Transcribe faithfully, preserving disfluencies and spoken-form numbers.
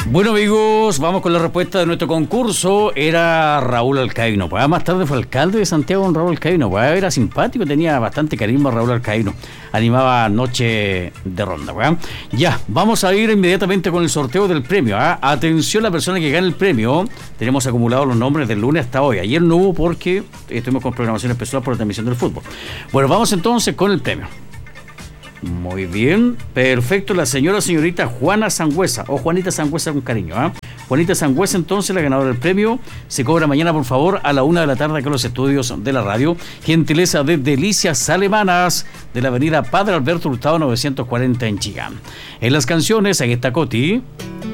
Bueno, amigos, vamos con la respuesta de nuestro concurso. Era Raúl Alcaíno. Pues más tarde fue alcalde de Santiago, don Raúl Alcaíno. Pues era simpático, tenía bastante carisma Raúl Alcaíno. Animaba Noche de Ronda. ¿Pues? Ya, vamos a ir inmediatamente con el sorteo del premio. ¿eh? Atención, la persona que gane el premio. Tenemos acumulados los nombres del lunes hasta hoy. Ayer no hubo porque estuvimos con programación especial por la transmisión del fútbol. Bueno, vamos entonces con el premio. Muy bien, perfecto, la señora señorita Juana Sangüesa, o Juanita Sangüesa con cariño, ¿eh? Juanita Sangüesa, entonces, la ganadora del premio, se cobra mañana, por favor, a la una de la tarde aquí en los estudios de la radio. Gentileza de Delicias Alemanas, de la avenida Padre Alberto Hurtado novecientos cuarenta en Chillán. En las canciones, ahí está Coti.